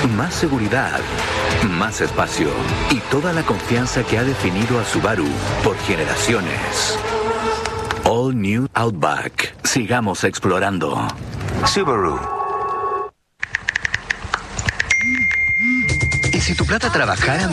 Más seguridad, más espacio y toda la confianza que ha definido a Subaru por generaciones. All New Outback. Sigamos explorando. Subaru. ¿Y si tu plata trabajara